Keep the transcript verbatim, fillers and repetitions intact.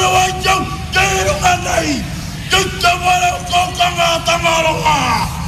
wajang, kairu anai, kita walau kau kanga tangaroha.